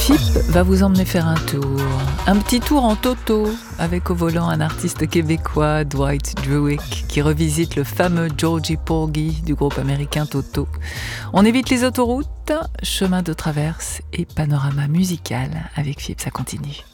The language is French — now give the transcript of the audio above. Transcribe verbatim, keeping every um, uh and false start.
F I P va vous emmener faire un tour. Un petit tour en toto, avec au volant un artiste québécois, Dwight Druick, qui revisite le fameux Georgie Porgy du groupe américain Toto. On évite les autoroutes, chemin de traverse et panorama musical. Avec F I P, ça continue.